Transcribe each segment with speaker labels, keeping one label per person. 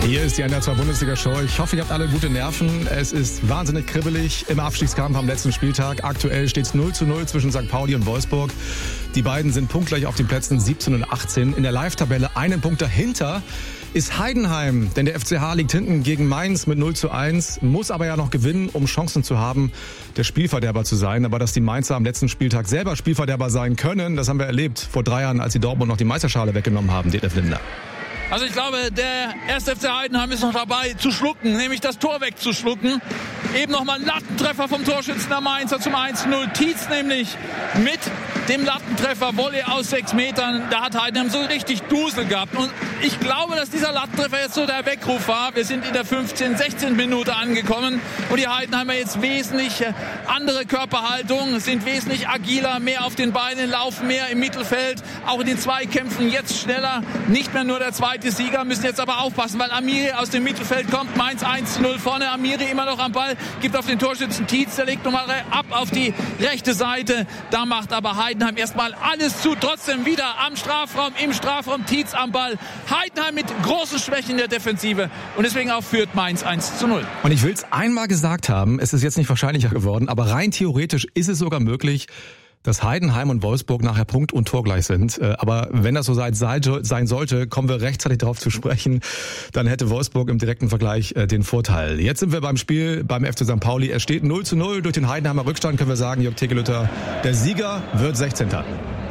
Speaker 1: Hier ist die NDR 2 Bundesliga-Show. Ich hoffe, ihr habt alle gute Nerven. Es ist wahnsinnig kribbelig im Abstiegskampf am letzten Spieltag. Aktuell steht es 0:0 zwischen St. Pauli und Wolfsburg. Die beiden sind punktgleich auf den Plätzen 17 und 18. In der Live-Tabelle einen Punkt dahinter ist Heidenheim. Denn der FCH liegt hinten gegen Mainz mit 0:1, muss aber ja noch gewinnen, um Chancen zu haben, der Spielverderber zu sein. Aber dass die Mainzer am letzten Spieltag selber Spielverderber sein können, das haben wir erlebt vor 3 Jahren, als sie Dortmund noch die Meisterschale weggenommen haben, Detlef Linder.
Speaker 2: Also ich glaube, der 1. FC Heidenheim ist noch dabei zu schlucken, nämlich das Tor wegzuschlucken. Eben nochmal ein Lattentreffer vom Torschützen der Mainzer zum 1:0. Tietz nämlich mit dem Lattentreffer, Volley aus 6 Metern. Da hat Heidenheim so richtig Dusel gehabt. Und ich glaube, dass dieser Lattentreffer jetzt so der Weckruf war. Wir sind in der 15., 16. Minute angekommen. Und die Heidenheimer jetzt wesentlich andere Körperhaltung, sind wesentlich agiler, mehr auf den Beinen, laufen mehr im Mittelfeld. Auch in den Zweikämpfen jetzt schneller. Nicht mehr nur der zweite Sieger, müssen jetzt aber aufpassen, weil Amiri aus dem Mittelfeld kommt. Mainz 1:0 vorne. Amiri immer noch am Ball, gibt auf den Torschützen Tietz. Der legt nochmal ab auf die rechte Seite. Da macht aber Heidenheim erstmal alles zu. Trotzdem wieder am Strafraum, im Strafraum Tietz am Ball. Heidenheim mit großen Schwächen in der Defensive. Und deswegen auch führt Mainz 1:0.
Speaker 1: Und ich will es einmal gesagt haben, es ist jetzt nicht wahrscheinlicher geworden, aber rein theoretisch ist es sogar möglich, dass Heidenheim und Wolfsburg nachher Punkt- und torgleich sind. Aber wenn das so sein sollte, kommen wir rechtzeitig darauf zu sprechen. Dann hätte Wolfsburg im direkten Vergleich den Vorteil. Jetzt sind wir beim Spiel beim FC St. Pauli. Es steht 0:0 durch den Heidenheimer Rückstand, können wir sagen, Jörg Tegelütter, der Sieger wird 16.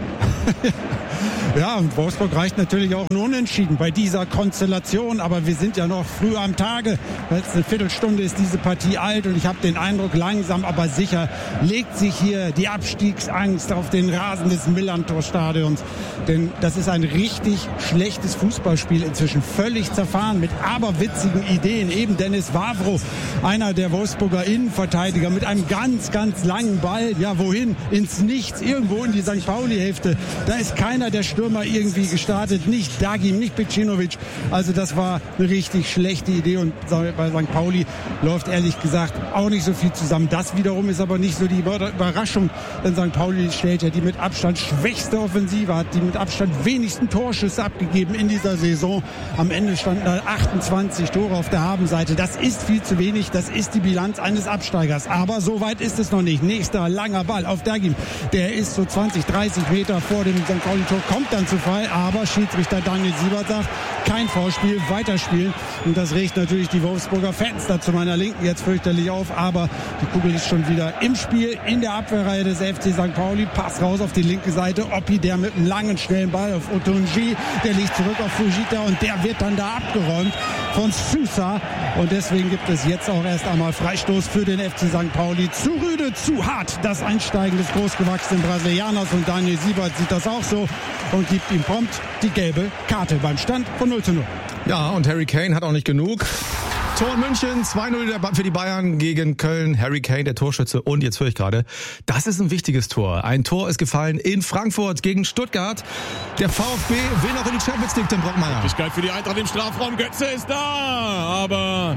Speaker 3: Ja, und Wolfsburg reicht natürlich auch ein Unentschieden bei dieser Konstellation, aber wir sind ja noch früh am Tage. Jetzt eine Viertelstunde ist diese Partie alt und ich habe den Eindruck, langsam aber sicher legt sich hier die Abstiegsangst auf den Rasen des Millantor-Stadions. Denn das ist ein richtig schlechtes Fußballspiel, inzwischen völlig zerfahren mit aberwitzigen Ideen. Eben Dennis Wawro, einer der Wolfsburger Innenverteidiger, mit einem ganz, ganz langen Ball. Ja, wohin? Ins Nichts, irgendwo in die St. Pauli-Hälfte. Da ist keiner der Stürmer irgendwie gestartet, nicht Dagim, nicht Bicinovic. Also das war eine richtig schlechte Idee und bei St. Pauli läuft ehrlich gesagt auch nicht so viel zusammen. Das wiederum ist aber nicht so die Überraschung, denn St. Pauli stellt ja die mit Abstand schwächste Offensive, hat die mit Abstand wenigsten Torschüsse abgegeben in dieser Saison. Am Ende standen da 28 Tore auf der Habenseite. Das ist viel zu wenig, das ist die Bilanz eines Absteigers. Aber so weit ist es noch nicht. Nächster langer Ball auf Dagim. Der ist so 20, 30 Meter vor dem St. Pauli-Tor, kommt dann zu Fall, aber Schiedsrichter Daniel Siebert sagt, kein Foulspiel, weiterspielen. Und das regt natürlich die Wolfsburger Fans da zu meiner Linken jetzt fürchterlich auf, aber die Kugel ist schon wieder im Spiel, in der Abwehrreihe des FC St. Pauli. Pass raus auf die linke Seite, Oppi, der mit einem langen, schnellen Ball auf Otunji, der liegt zurück auf Fujita und der wird dann da abgeräumt von Sousa. Und deswegen gibt es jetzt auch erst einmal Freistoß für den FC St. Pauli. Zu rüde, zu hart, das Einsteigen des großgewachsenen Brasilianers, und Daniel Siebert sieht das auch so und gibt ihm prompt die gelbe Karte beim Stand von 0:0.
Speaker 1: Ja, und Harry Kane hat auch nicht genug. Tor in München, 2:0 für die Bayern gegen Köln. Harry Kane, der Torschütze. Und jetzt höre ich gerade, das ist ein wichtiges Tor. Ein Tor ist gefallen in Frankfurt gegen Stuttgart. Der VfB will noch in die Champions League, Tim Brockmeier.
Speaker 4: Möglichkeit für die Eintracht im Strafraum. Götze ist da, aber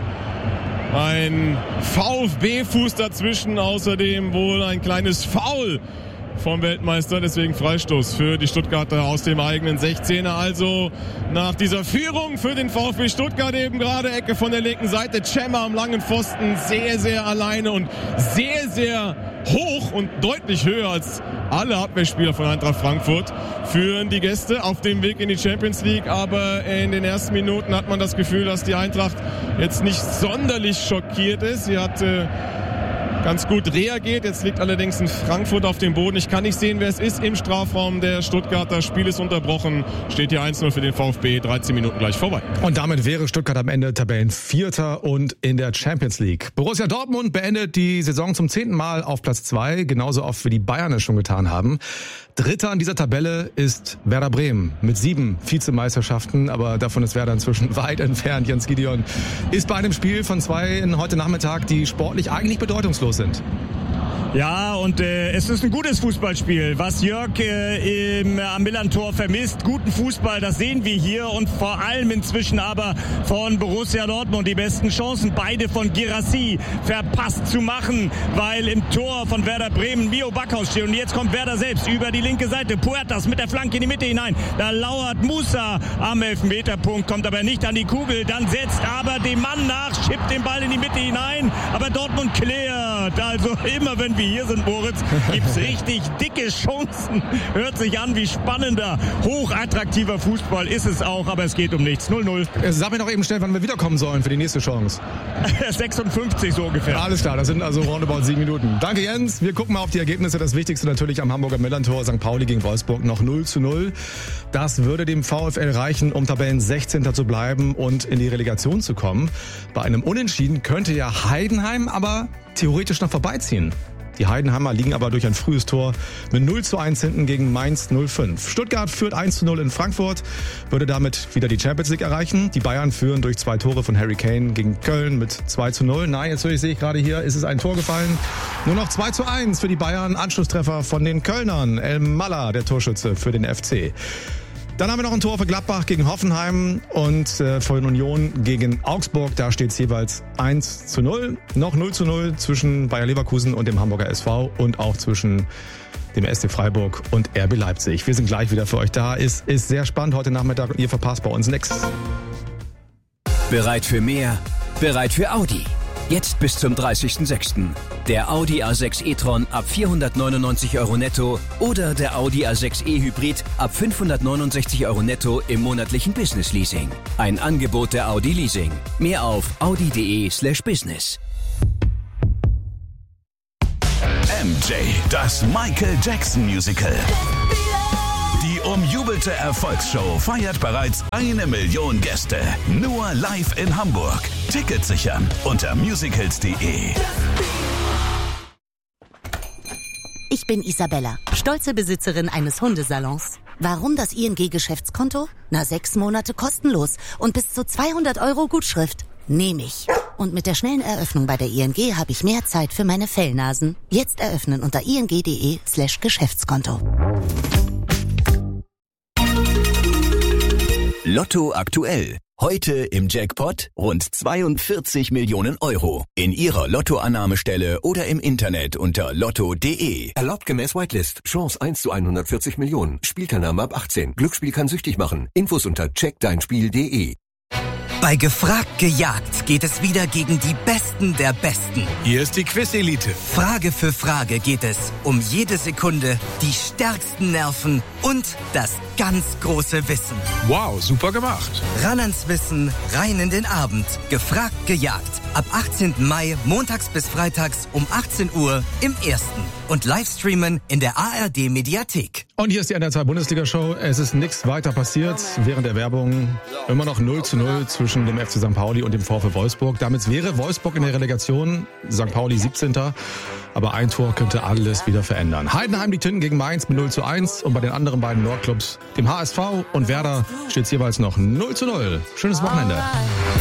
Speaker 4: ein VfB-Fuß dazwischen. Außerdem wohl ein kleines Foul vom Weltmeister, deswegen Freistoß für die Stuttgarter aus dem eigenen 16er. Also nach dieser Führung für den VfB Stuttgart eben gerade Ecke von der linken Seite. Cemmer am langen Pfosten, sehr, sehr alleine und sehr, sehr hoch und deutlich höher als alle Abwehrspieler von Eintracht Frankfurt, führen die Gäste auf dem Weg in die Champions League. Aber in den ersten Minuten hat man das Gefühl, dass die Eintracht jetzt nicht sonderlich schockiert ist. Sie hat ganz gut reagiert. Jetzt liegt allerdings ein Frankfurt auf dem Boden. Ich kann nicht sehen, wer es ist im Strafraum der Stuttgarter. Spiel ist unterbrochen. Steht hier 1:0 für den VfB. 13 Minuten gleich vorbei.
Speaker 1: Und damit wäre Stuttgart am Ende Tabellenvierter und in der Champions League. Borussia Dortmund beendet die Saison zum 10. Mal auf Platz 2. Genauso oft wie die Bayern es schon getan haben. Dritter an dieser Tabelle ist Werder Bremen mit 7 Vizemeisterschaften, aber davon ist Werder inzwischen weit entfernt. Jens Gideon ist bei einem Spiel von 2 heute Nachmittag, die sportlich eigentlich bedeutungslos sind.
Speaker 5: Ja, und es ist ein gutes Fußballspiel. Was Jörg am Millern-Tor vermisst, guten Fußball, das sehen wir hier. Und vor allem inzwischen aber von Borussia Dortmund die besten Chancen. Beide von Guirassy verpasst zu machen, weil im Tor von Werder Bremen Mio Backhaus steht. Und jetzt kommt Werder selbst über die linke Seite. Puertas mit der Flanke in die Mitte hinein. Da lauert Musa am Elfmeterpunkt, kommt aber nicht an die Kugel. Dann setzt aber dem Mann nach, schippt den Ball in die Mitte hinein. Aber Dortmund klärt. Also immer wenn wir hier sind, Moritz, gibt's richtig dicke Chancen. Hört sich an wie spannender, hochattraktiver Fußball ist es auch, aber es geht um nichts. 0-0.
Speaker 1: Sag mir doch eben schnell, wann wir wiederkommen sollen für die nächste Chance.
Speaker 5: 56 so ungefähr.
Speaker 1: Alles klar, das sind also roundabout 7 Minuten. Danke Jens, wir gucken mal auf die Ergebnisse. Das Wichtigste natürlich am Hamburger Millern-Tor, St. Pauli gegen Wolfsburg noch 0-0. Das würde dem VfL reichen, um Tabellen 16. zu bleiben und in die Relegation zu kommen. Bei einem Unentschieden könnte ja Heidenheim aber theoretisch noch vorbeiziehen. Die Heidenheimer liegen aber durch ein frühes Tor mit 0-1 hinten gegen Mainz 05. Stuttgart führt 1-0 in Frankfurt, würde damit wieder die Champions League erreichen. Die Bayern führen durch 2 Tore von Harry Kane gegen Köln mit 2-0. Nein, jetzt sehe ich gerade hier, ist es ein Tor gefallen. Nur noch 2-1 für die Bayern. Anschlusstreffer von den Kölnern. El Malla, der Torschütze für den FC. Dann haben wir noch ein Tor für Gladbach gegen Hoffenheim und von Union gegen Augsburg. Da steht es jeweils 1-0. Noch 0-0 zwischen Bayer Leverkusen und dem Hamburger SV und auch zwischen dem SC Freiburg und RB Leipzig. Wir sind gleich wieder für euch da. Es ist sehr spannend heute Nachmittag und ihr verpasst bei uns nichts.
Speaker 6: Bereit für mehr? Bereit für Audi. Jetzt bis zum 30.06. Der Audi A6 e-tron ab 499 € netto oder der Audi A6 e-Hybrid ab 569 € netto im monatlichen Business-Leasing. Ein Angebot der Audi Leasing. Mehr auf audi.de/business.
Speaker 7: MJ, das Michael Jackson Musical. Die umjubelte Erfolgsshow feiert bereits 1 Million Gäste. Nur live in Hamburg. Tickets sichern unter musicals.de.
Speaker 8: Ich bin Isabella, stolze Besitzerin eines Hundesalons. Warum das ING-Geschäftskonto? 6 Monate kostenlos und bis zu 200 € Gutschrift. Nehme ich. Und mit der schnellen Eröffnung bei der ING habe ich mehr Zeit für meine Fellnasen. Jetzt eröffnen unter ing.de/Geschäftskonto.
Speaker 6: Lotto aktuell. Heute im Jackpot rund 42 Millionen €. In Ihrer Lottoannahmestelle oder im Internet unter lotto.de.
Speaker 9: Erlaubt gemäß Whitelist. Chance 1 zu 140 Millionen. Spielteilnahme ab 18. Glücksspiel kann süchtig machen. Infos unter checkdeinspiel.de.
Speaker 10: Bei Gefragt gejagt geht es wieder gegen die Besten der Besten.
Speaker 11: Hier ist die Quiz-Elite.
Speaker 10: Frage für Frage geht es um jede Sekunde, die stärksten Nerven und das ganz große Wissen.
Speaker 11: Wow, super gemacht.
Speaker 10: Ran ans Wissen, rein in den Abend. Gefragt gejagt. Ab 18. Mai, montags bis freitags um 18 Uhr im Ersten. Und Livestreamen in der ARD-Mediathek.
Speaker 1: Und hier ist die NDR2-Bundesliga-Show. Es ist nichts weiter passiert während der Werbung. Immer noch 0-0 zwischen dem FC St. Pauli und dem VfL Wolfsburg. Damit wäre Wolfsburg in der Relegation, St. Pauli 17. Aber ein Tor könnte alles wieder verändern. Heidenheim liegt hinten gegen Mainz mit 0-1. Und bei den anderen beiden Nordclubs, dem HSV und Werder, steht es jeweils noch 0-0. Schönes Wochenende.